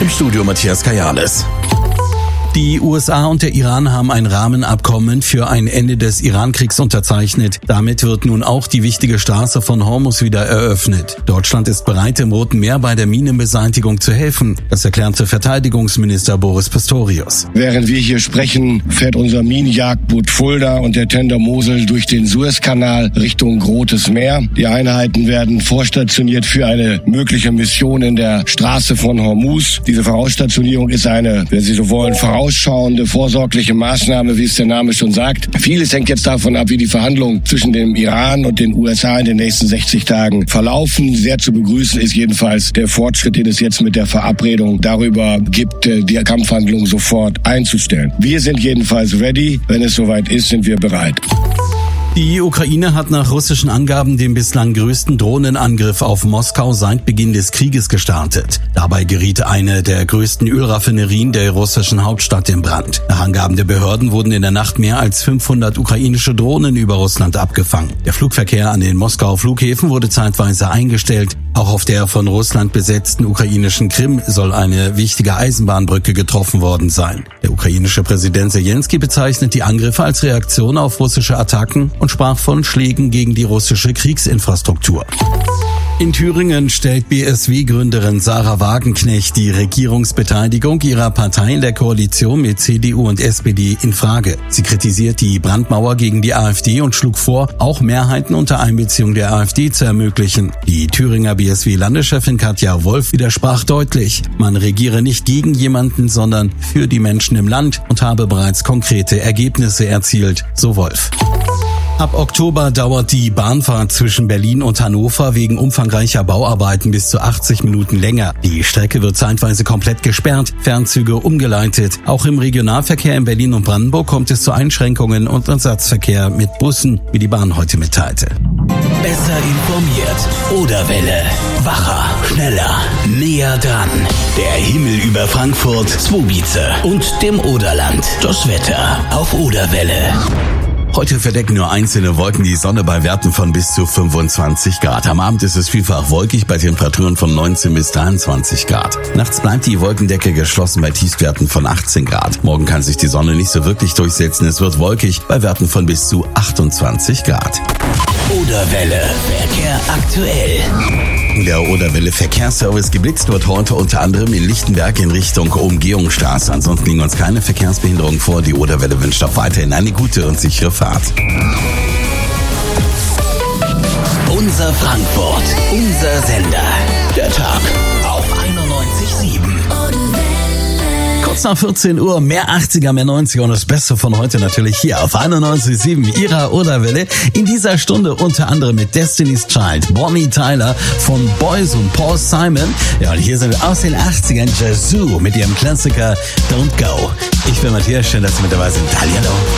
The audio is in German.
Im Studio Matthias Kajales. Die USA und der Iran haben ein Rahmenabkommen für ein Ende des Iran-Kriegs unterzeichnet. Damit wird nun auch die wichtige Straße von Hormuz wieder eröffnet. Deutschland ist bereit, im Roten Meer bei der Minenbeseitigung zu helfen. Das erklärte Verteidigungsminister Boris Pistorius. Während wir hier sprechen, fährt unser Minenjagdboot Fulda und der Tender Mosel durch den Suezkanal Richtung Rotes Meer. Die Einheiten werden vorstationiert für eine mögliche Mission in der Straße von Hormuz. Diese Vorausstationierung ist eine, wenn Sie so wollen, vorausschauende, vorsorgliche Maßnahme, wie es der Name schon sagt. Vieles hängt jetzt davon ab, wie die Verhandlungen zwischen dem Iran und den USA in den nächsten 60 Tagen verlaufen. Sehr zu begrüßen ist jedenfalls der Fortschritt, den es jetzt mit der Verabredung darüber gibt, die Kampfhandlungen sofort einzustellen. Wir sind jedenfalls ready. Wenn es soweit ist, sind wir bereit. Die Ukraine hat nach russischen Angaben den bislang größten Drohnenangriff auf Moskau seit Beginn des Krieges gestartet. Dabei geriet eine der größten Ölraffinerien der russischen Hauptstadt in Brand. Nach Angaben der Behörden wurden in der Nacht mehr als 500 ukrainische Drohnen über Russland abgefangen. Der Flugverkehr an den Moskauer Flughäfen wurde zeitweise eingestellt. Auch auf der von Russland besetzten ukrainischen Krim soll eine wichtige Eisenbahnbrücke getroffen worden sein. Der ukrainische Präsident Selenskyj bezeichnet die Angriffe als Reaktion auf russische Attacken und sprach von Schlägen gegen die russische Kriegsinfrastruktur. In Thüringen stellt BSW-Gründerin Sarah Wagenknecht die Regierungsbeteiligung ihrer Partei in der Koalition mit CDU und SPD in Frage. Sie kritisiert die Brandmauer gegen die AfD und schlug vor, auch Mehrheiten unter Einbeziehung der AfD zu ermöglichen. Die Thüringer BSW-Landeschefin Katja Wolf widersprach deutlich. Man regiere nicht gegen jemanden, sondern für die Menschen im Land und habe bereits konkrete Ergebnisse erzielt, so Wolf. Ab Oktober dauert die Bahnfahrt zwischen Berlin und Hannover wegen umfangreicher Bauarbeiten bis zu 80 Minuten länger. Die Strecke wird zeitweise komplett gesperrt, Fernzüge umgeleitet. Auch im Regionalverkehr in Berlin und Brandenburg kommt es zu Einschränkungen und Ersatzverkehr mit Bussen, wie die Bahn heute mitteilte. Besser informiert. Oderwelle. Wacher, schneller, näher dran. Der Himmel über Frankfurt, Zwobice und dem Oderland. Das Wetter auf Oderwelle. Heute verdecken nur einzelne Wolken die Sonne bei Werten von bis zu 25 Grad. Am Abend ist es vielfach wolkig bei Temperaturen von 19 bis 23 Grad. Nachts bleibt die Wolkendecke geschlossen bei Tiefstwerten von 18 Grad. Morgen kann sich die Sonne nicht so wirklich durchsetzen. Es wird wolkig bei Werten von bis zu 28 Grad. Oderwelle. Verkehr aktuell. Der Oderwelle Verkehrsservice geblitzt wird heute unter anderem in Lichtenberg in Richtung Umgehungsstraße. Ansonsten liegen uns keine Verkehrsbehinderungen vor. Die Oderwelle wünscht auch weiterhin eine gute und sichere Fahrt. Unser Frankfurt, unser Sender. Der Tag auf 91,7. Kurz nach 14 Uhr, mehr 80er, mehr 90er und das Beste von heute natürlich hier auf 91,7 Ihrer Oderwelle. In dieser Stunde unter anderem mit Destiny's Child, Bonnie Tyler von Boys und Paul Simon. Ja, und hier sind wir aus den 80ern, Yazoo mit ihrem Klassiker Don't Go. Ich bin Matthias, schön, dass Sie mit dabei sind. Hallihallo.